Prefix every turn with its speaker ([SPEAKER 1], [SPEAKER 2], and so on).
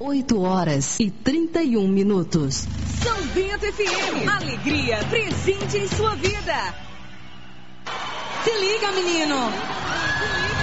[SPEAKER 1] 8h31.
[SPEAKER 2] São Bento FM. Alegria presente em sua vida. Se liga, menino.